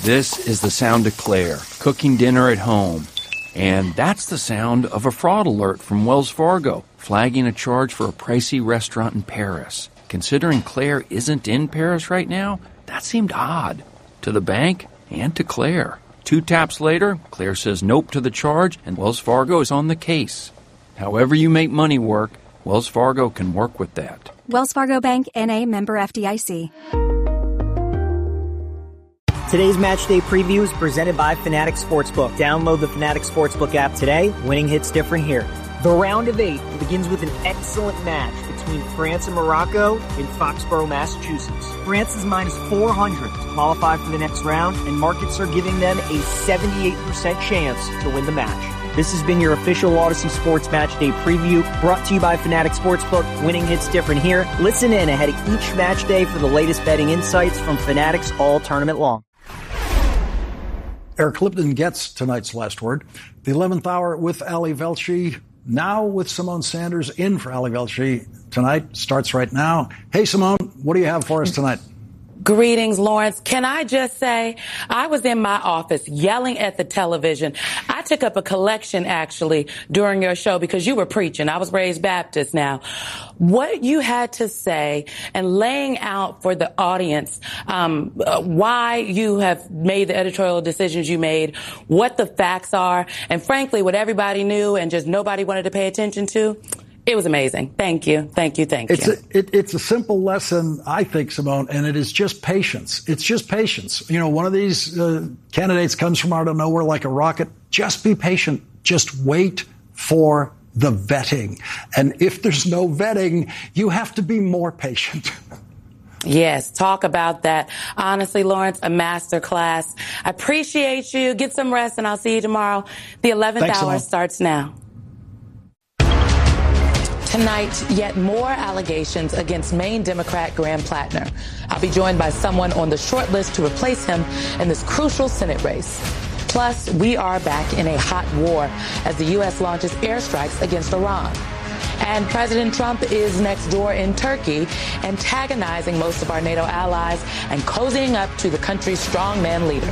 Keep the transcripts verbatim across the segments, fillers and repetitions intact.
This is the sound of Claire, cooking dinner at home. And that's the sound of a fraud alert from Wells Fargo, flagging a charge for a pricey restaurant in Paris. Considering Claire isn't in Paris right now, that seemed odd. To the bank and to Claire. Two taps later, Claire says nope to the charge, and Wells Fargo is on the case. However you make money work, Wells Fargo can work with that. Wells Fargo Bank, N A, member F D I C. Today's match day preview is presented by Fanatics Sportsbook. Download the Fanatics Sportsbook app today. Winning hits different here. The round of eight begins with an excellent match between France and Morocco in Foxborough, Massachusetts. France is minus four hundred to qualify for the next round, and markets are giving them a seventy-eight percent chance to win the match. This has been your official Odyssey Sports Match Day preview, brought to you by Fanatics Sportsbook. Winning hits different here. Listen in ahead of each match day for the latest betting insights from Fanatics all tournament long. Eric Lipton gets tonight's last word. The eleventh hour with Ali Velshi. Now with Simone Sanders in for Ali Velshi tonight. Starts right now. Hey, Simone, what do you have for us tonight? Greetings, Lawrence. Can I just say, I was in my office yelling at the television. I took up a collection, actually, during your show because you were preaching. I was raised Baptist now. What you had to say and laying out for the audience um, uh, why you have made the editorial decisions you made, what the facts are, and frankly, what everybody knew and just nobody wanted to pay attention to. It was amazing. Thank you. Thank you. Thank it's you. A, it, it's a simple lesson, I think, Simone, and it is just patience. It's just patience. You know, one of these uh, candidates comes from out of nowhere like a rocket. Just be patient. Just wait for the vetting. And if there's no vetting, you have to be more patient. Yes, talk about that. Honestly, Lawrence, a master class. I appreciate you. Get some rest, and I'll see you tomorrow. The eleventh Thanks, hour Simone. starts now. Tonight, yet more allegations against Maine Democrat Graham Plattner. I'll be joined by someone on the short list to replace him in this crucial Senate race. Plus, we are back in a hot war as the U S launches airstrikes against Iran. And President Trump is next door in Turkey, antagonizing most of our NATO allies and cozying up to the country's strongman leader.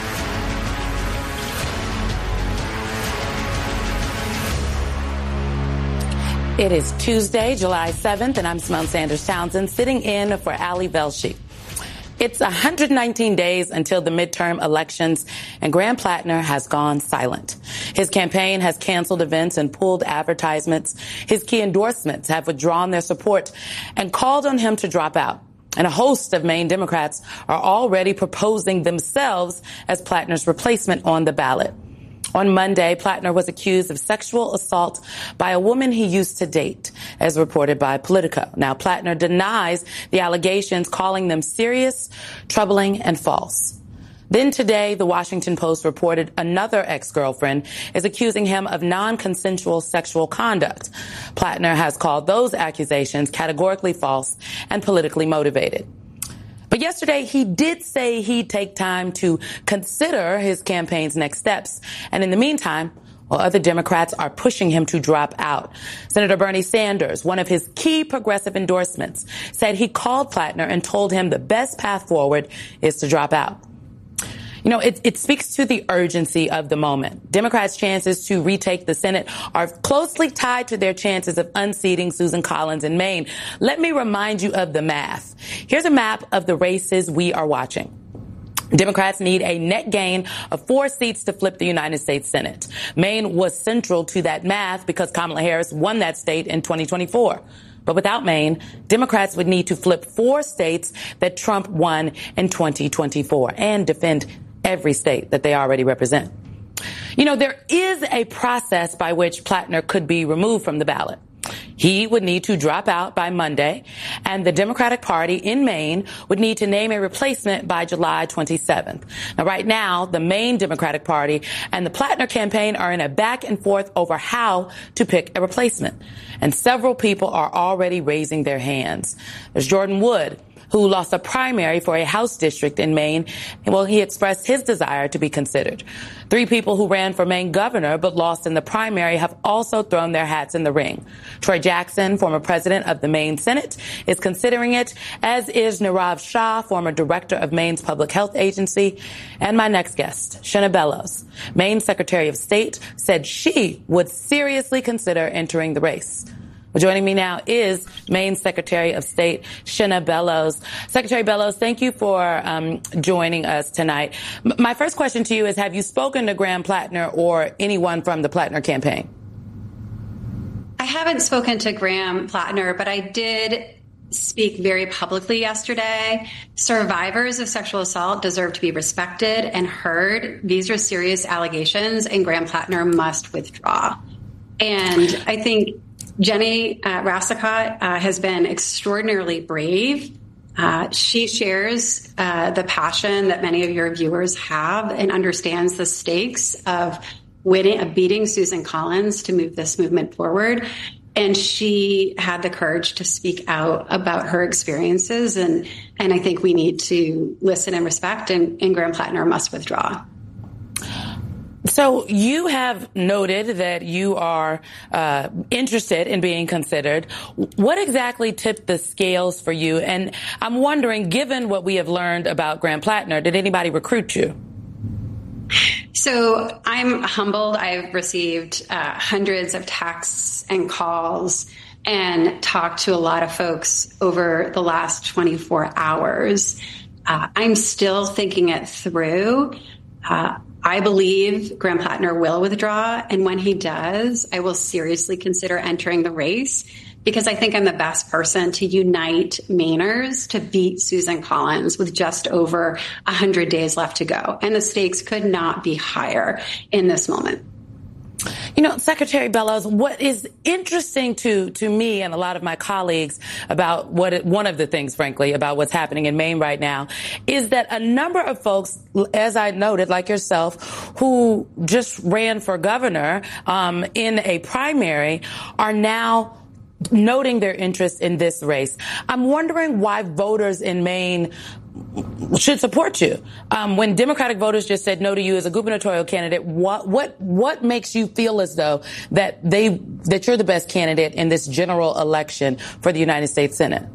It is Tuesday, July seventh, and I'm Simone Sanders Townsend, sitting in for Ali Velshi. It's one hundred nineteen days until the midterm elections, and Graham Plattner has gone silent. His campaign has canceled events and pulled advertisements. His key endorsements have withdrawn their support and called on him to drop out. And a host of Maine Democrats are already proposing themselves as Plattner's replacement on the ballot. On Monday, Plattner was accused of sexual assault by a woman he used to date, as reported by Politico. Now, Plattner denies the allegations, calling them serious, troubling, and false. Then today, the Washington Post reported another ex-girlfriend is accusing him of non-consensual sexual conduct. Plattner has called those accusations categorically false and politically motivated. But yesterday, he did say he'd take time to consider his campaign's next steps. And in the meantime, while other Democrats are pushing him to drop out, Senator Bernie Sanders, one of his key progressive endorsements, said he called Plattner and told him the best path forward is to drop out. You know, it, it speaks to the urgency of the moment. Democrats' chances to retake the Senate are closely tied to their chances of unseating Susan Collins in Maine. Let me remind you of the math. Here's a map of the races we are watching. Democrats need a net gain of four seats to flip the United States Senate. Maine was central to that math because Kamala Harris won that state in twenty twenty-four. But without Maine, Democrats would need to flip four states that Trump won in twenty twenty-four and defend every state that they already represent. You know, there is a process by which Plattner could be removed from the ballot. He would need to drop out by Monday, and the Democratic Party in Maine would need to name a replacement by July twenty-seventh. Now, right now, the Maine Democratic Party and the Plattner campaign are in a back and forth over how to pick a replacement. And several people are already raising their hands. There's Jordan Wood, who lost a primary for a House district in Maine. Well, he expressed his desire to be considered. Three people who ran for Maine governor but lost in the primary have also thrown their hats in the ring. Troy Jackson, former president of the Maine Senate, is considering it, as is Nirav Shah, former director of Maine's Public Health Agency. And my next guest, Shenna Bellows, Maine's Secretary of State, said she would seriously consider entering the race. Joining me now is Maine's Secretary of State, Shenna Bellows. Secretary Bellows, thank you for um, joining us tonight. M- my first question to you is, have you spoken to Graham Plattner or anyone from the Plattner campaign? I haven't spoken to Graham Plattner, but I did speak very publicly yesterday. Survivors of sexual assault deserve to be respected and heard. These are serious allegations, and Graham Plattner must withdraw. And I think Jenny uh, Rassicot uh, has been extraordinarily brave. Uh, she shares uh, the passion that many of your viewers have and understands the stakes of winning, of beating Susan Collins to move this movement forward. And she had the courage to speak out about her experiences. And, and I think we need to listen and respect, and, and Graham Plattner must withdraw. So you have noted that you are uh, interested in being considered. What exactly tipped the scales for you? And I'm wondering, given what we have learned about Graham Plattner, did anybody recruit you? So I'm humbled. I've received uh, hundreds of texts and calls and talked to a lot of folks over the last twenty-four hours. Uh, I'm still thinking it through. Uh, I believe Graham Plattner will withdraw, and when he does, I will seriously consider entering the race, because I think I'm the best person to unite Mainers to beat Susan Collins with just over one hundred days left to go. And the stakes could not be higher in this moment. You know, Secretary Bellows, what is interesting to, to me and a lot of my colleagues about what it, one of the things, frankly, about what's happening in Maine right now is that a number of folks, as I noted, like yourself, who just ran for governor um, in a primary are now noting their interest in this race. I'm wondering why voters in Maine should support you. Um, when Democratic voters just said no to you as a gubernatorial candidate, what what what makes you feel as though that they that you're the best candidate in this general election for the United States Senate?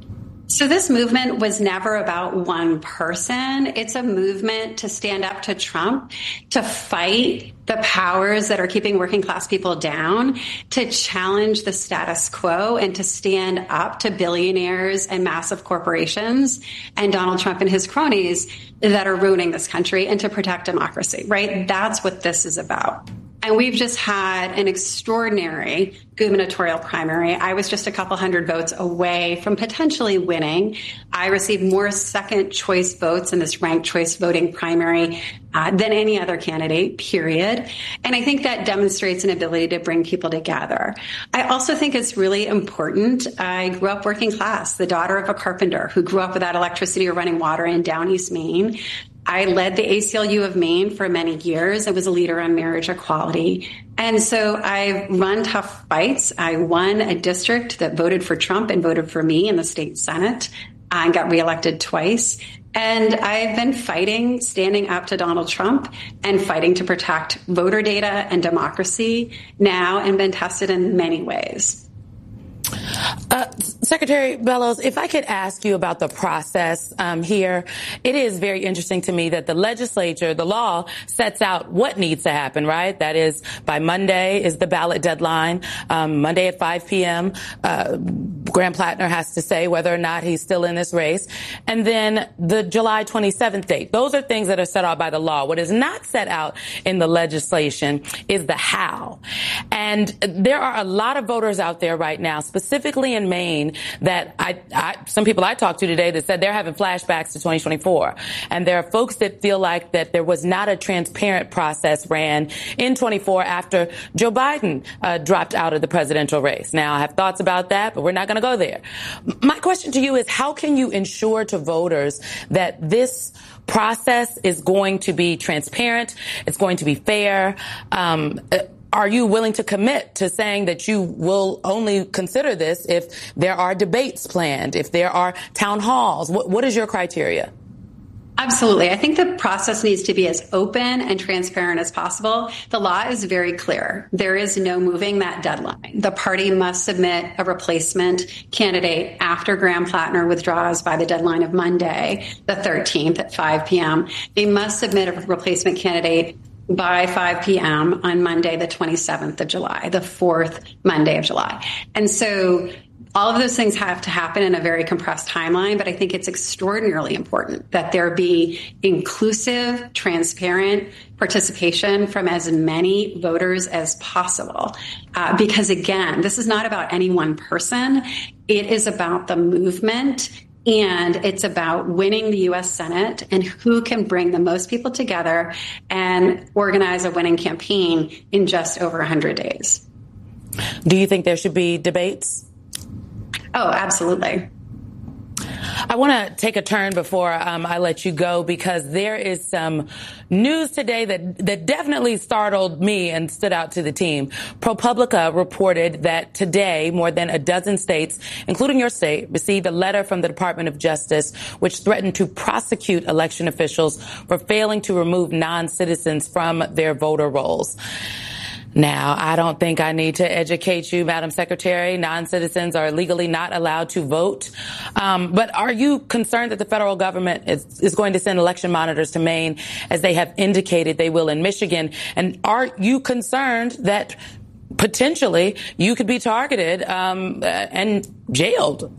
So this movement was never about one person. It's a movement to stand up to Trump, to fight the powers that are keeping working class people down, to challenge the status quo, and to stand up to billionaires and massive corporations and Donald Trump and his cronies that are ruining this country, and to protect democracy, right? That's what this is about. And we've just had an extraordinary gubernatorial primary. I was just a couple hundred votes away from potentially winning. I received more second choice votes in this ranked choice voting primary uh, than any other candidate, period. And I think that demonstrates an ability to bring people together. I also think it's really important. I grew up working class, the daughter of a carpenter who grew up without electricity or running water in Down East Maine. I led the A C L U of Maine for many years. I was a leader on marriage equality. And so I've run tough fights. I won a district that voted for Trump and voted for me in the state Senate. I got reelected twice. And I've been fighting, standing up to Donald Trump and fighting to protect voter data and democracy now, and been tested in many ways. Uh, Secretary Bellows, if I could ask you about the process um, here, it is very interesting to me that the legislature, the law, sets out what needs to happen, right? That is, by Monday is the ballot deadline. Um, Monday at five p.m., uh, Graham Plattner has to say whether or not he's still in this race. And then the July twenty-seventh date. Those are things that are set out by the law. What is not set out in the legislation is the how. And there are a lot of voters out there right now, specifically in Maine, that I, I, some people I talked to today that said they're having flashbacks to twenty twenty-four. And there are folks that feel like that there was not a transparent process ran in twenty-four after Joe Biden uh, dropped out of the presidential race. Now, I have thoughts about that, but we're not going to go there. My question to you is, how can you ensure to voters that this process is going to be transparent, it's going to be fair, um, are you willing to commit to saying that you will only consider this if there are debates planned, if there are town halls? What, what is your criteria? Absolutely. I think the process needs to be as open and transparent as possible. The law is very clear. There is no moving that deadline. The party must submit a replacement candidate after Graham Plattner withdraws by the deadline of Monday, the thirteenth at five p.m. They must submit a replacement candidate by five p.m. on Monday, the twenty-seventh of July, the fourth Monday of July. And so all of those things have to happen in a very compressed timeline, but I think it's extraordinarily important that there be inclusive, transparent participation from as many voters as possible. Uh, because again, this is not about any one person. It is about the movement, and it's about winning the U S Senate and who can bring the most people together and organize a winning campaign in just over one hundred days. Do you think there should be debates? Oh, absolutely. I want to take a turn before um, I let you go, because there is some news today that, that definitely startled me and stood out to the team. ProPublica reported that today more than a dozen states, including your state, received a letter from the Department of Justice which threatened to prosecute election officials for failing to remove non-citizens from their voter rolls. Now, I don't think I need to educate you, Madam Secretary. Non-citizens are legally not allowed to vote. Um, but are you concerned that the federal government is, is going to send election monitors to Maine, as they have indicated they will in Michigan? And are you concerned that potentially you could be targeted um, and jailed?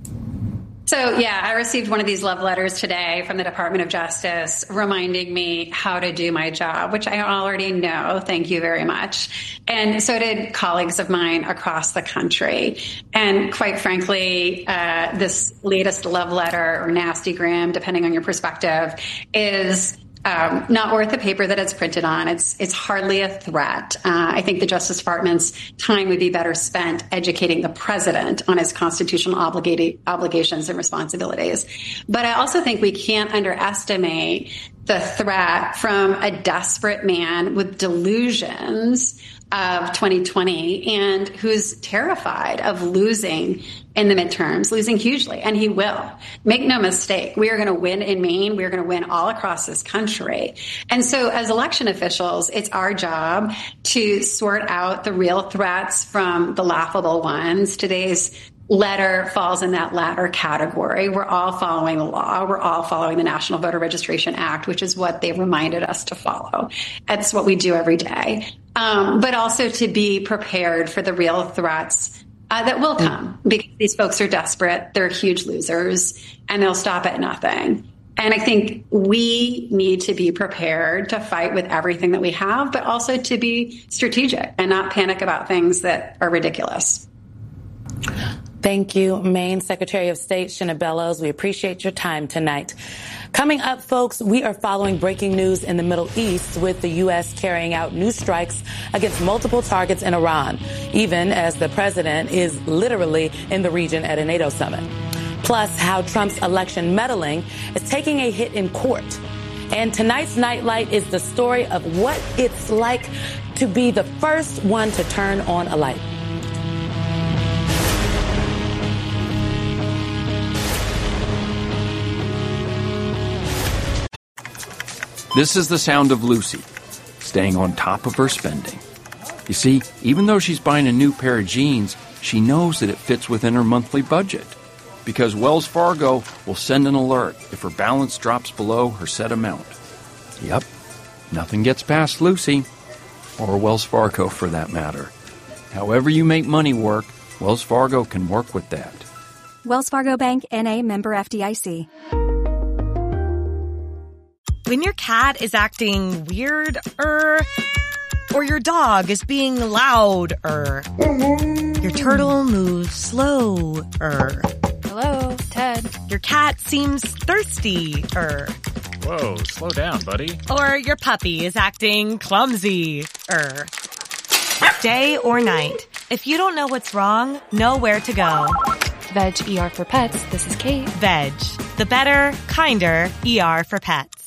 So, yeah, I received one of these love letters today from the Department of Justice reminding me how to do my job, which I already know. Thank you very much. And so did colleagues of mine across the country. And quite frankly, uh, this latest love letter, or nastygram, depending on your perspective, is Um, not worth the paper that it's printed on. It's it's hardly a threat. Uh, I think the Justice Department's time would be better spent educating the president on his constitutional obligated obligations and responsibilities. But I also think we can't underestimate the threat from a desperate man with delusions of twenty twenty and who's terrified of losing in the midterms, losing hugely, and he will. Make no mistake, we are going to win in Maine. We are going to win all across this country. And so as election officials, it's our job to sort out the real threats from the laughable ones. Today's letter falls in that latter category. We're all following the law. We're all following the National Voter Registration Act, which is what they reminded us to follow. That's what we do every day. Um, but also to be prepared for the real threats uh, that will come, because these folks are desperate. They're huge losers, and they'll stop at nothing. And I think we need to be prepared to fight with everything that we have, but also to be strategic and not panic about things that are ridiculous. Thank you, Maine Secretary of State Shenna Bellows. We appreciate your time tonight. Coming up, folks, we are following breaking news in the Middle East, with the U S carrying out new strikes against multiple targets in Iran, even as the president is literally in the region at a NATO summit. Plus, how Trump's election meddling is taking a hit in court. And tonight's Nightlight is the story of what it's like to be the first one to turn on a light. This is the sound of Lucy, staying on top of her spending. You see, even though she's buying a new pair of jeans, she knows that it fits within her monthly budget, because Wells Fargo will send an alert if her balance drops below her set amount. Yep, nothing gets past Lucy, or Wells Fargo for that matter. However you make money work, Wells Fargo can work with that. Wells Fargo Bank, N A, member F D I C. When your cat is acting weird-er, or your dog is being loud-er, your turtle moves slow-er. Hello, Ted. Your cat seems thirsty-er. Whoa, slow down, buddy. Or your puppy is acting clumsy-er. Day or night, if you don't know what's wrong, know where to go. Veg E R for Pets, this is Kate. Veg, the better, kinder E R for pets.